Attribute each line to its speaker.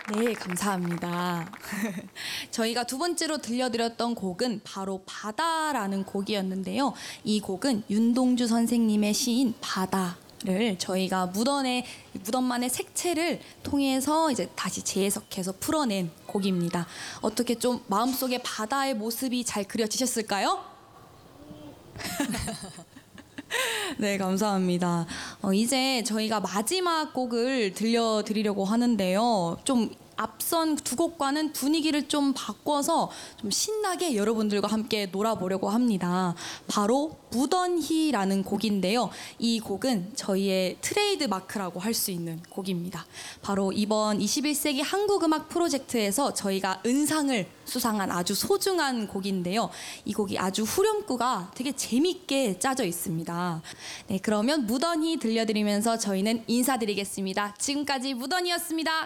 Speaker 1: 네, 감사합니다. 저희가 두 번째로 들려드렸던 곡은 바로 바다라는 곡이었는데요. 이 곡은 윤동주 선생님의 시인 바다를 저희가 무덤만의 색채를 통해서 이제 다시 재해석해서 풀어낸 곡입니다. 어떻게 좀 마음속에 바다의 모습이 잘 그려지셨을까요? 네, 감사합니다. 이제 저희가 마지막 곡을 들려드리려고 하는데요. 좀 앞선 두 곡과는 분위기를 좀 바꿔서 좀 신나게 여러분들과 함께 놀아보려고 합니다. 바로 무던히라는 곡인데요. 이 곡은 저희의 트레이드 마크라고 할 수 있는 곡입니다. 바로 이번 21세기 한국음악 프로젝트에서 저희가 은상을 수상한 아주 소중한 곡인데요. 이 곡이 아주 후렴구가 되게 재밌게 짜져 있습니다. 네, 그러면 무던히 들려드리면서 저희는 인사드리겠습니다. 지금까지 무던히였습니다.